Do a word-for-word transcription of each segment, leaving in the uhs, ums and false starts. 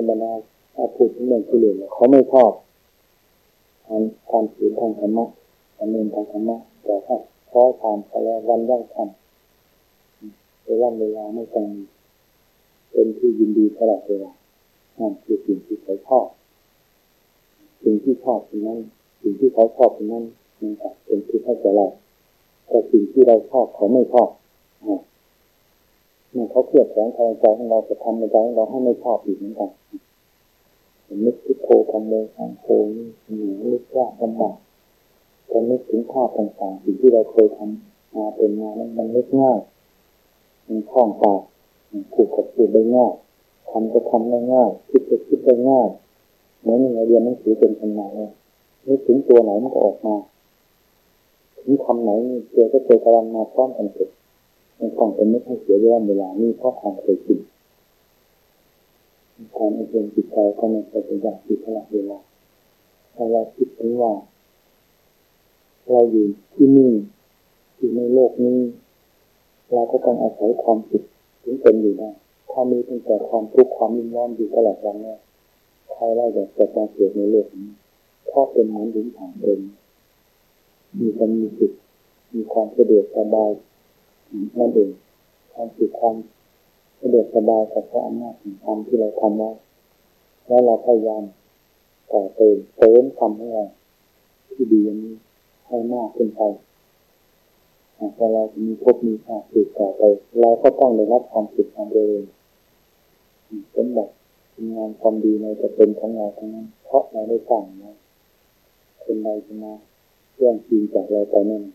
รมดาถ้าพูดถึงเรื่องกิเลสเขาไม่ชอบการการถือทางธรรมะการเรียนทางธรรมะแต่ถ้าพอทำไปแล้ววันย่างทำเวลาเวลาไม่ต้องเป็นที่ยินดีตลอดเวลานั่นคือสิ่งที่เขาชอบสิ่งที่ชอบตรงนั้นสิ่งที่เขาชอบตรงนั้นมันก็เป็นที่ให้แก่เราแต่สิ่งที่เราชอบเขาไม่ชอบเมื่อเขาเครียดแข็งใจของเราจะทำในใจของเราให้ไม่ชอบอีกเหมือนกันนึกพุทโธทำเลยทางโธนี่หนูนึกว่าลำบากแต่นึกถึงภาพต่างๆสิ่งที่เราเคยทำมาเป็นมานั้นมันนึกง่ายมันคล่องปากพูดกับพูดได้ง่ายทำก็ทำได้ง่ายคิดก็คิดได้ง่ายเหมือนเราเรียนหนังสือเป็นขนาดเลยนึกถึงตัวไหนมันก็ออกมาถึงคำไหนเจอก็เจอกำลังมาพร้อมกันเสร็จมันต้องเป็นนึกให้เสียเวลาเวลานี่เพราะความเคยชินการอบรมจิตใจก็ไม่ใช่เป็นอย่างที่ตลอดเวลาถ้าเราคิดถึงว่าเราอยู่ที่นี่อยู่ในโลกนี้เราก็ต้องอาศัยความสุขถึงเป็นอยู่ได้ถ้ามีตั้งแต่ความทุกข์ความยิ่งร้อนอยู่ตลอดวันเนี่ยใครได้แบบจะมาเกิดในโลกนี้เพราะเป็นเหมือนดินผ่านเองมีความมีสุขมีความสะดวกสบายนั่นเองความสุขความสะดวกสบายกับพระอำนาจของธรรมที่เราทำไว้แล้วเราพยายามต่อเติมเติมทำให้เราที่ดีอย่างนี้ให้มากขึ้นไปหากเราจะมีภพมีชาติสืบต่อไปเราก็ต้องได้รับความสุขความเจริญสมบัติงานความดีในจะเป็นของเราทั้งนั้นเพราะเราได้สร้างไว้คนใดจะมาเรื่องจริงจากเราไปนั่น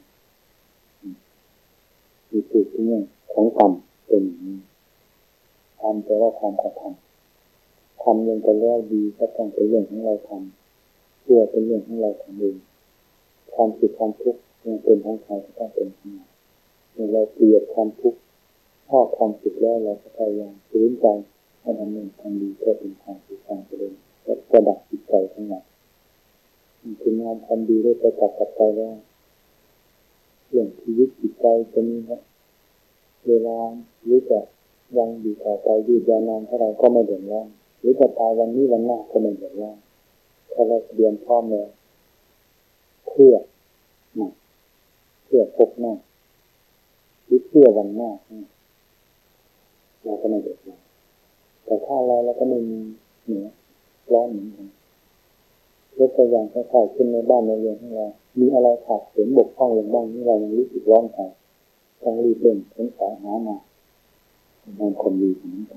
มีจุดที่นี่ของกรรมเป็นอย่างนี้ทำแต่ว่าความกระทำทำยังจะแล้วดีก็ต้องเป็นเรื่องของเราทำเพื่อเป็นเรื่องของเราทำเองความสุขความทุกข์ยังเป็นของใครก็ต้องเป็นของเราเมื่อเราเกลียดความทุกข์ชอบความสุขแล้วเราก็พยายามฝืนใจให้ทำเรื่องทำดีเพื่อเป็นความสุขความเจริญและประดับจิตใจของเราถึงงานทำดีได้ประจักษ์กับใจแล้วเรื่องชีวิตจิตใจจะมีเวลาหรือจะยังอยู่ต่อไปยืดยาวนานเท่าไรก็ไม่เดือดร้อนหรือจะตายวันนี้วันหน้าก็ไม่เดือดร้อนถ้าเราเตรียมพร้อมแล้วเพื่อนะเพื่อพบหน้าหรือเพื่อวันหน้าเราก็ไม่เดือดร้อนแต่ถ้าเราเราก็ไม่มีเหนือร้อนเหมือนกันยกตัวอย่างคล้ายๆขึ้นในบ้านในเรือนของเรามีอะไรขาดเห็นบกพร่องลงบ้างนี่เรายังรู้สึกร้อนใจต้องรีบเร่งค้นหาหามามันคนดีของมัน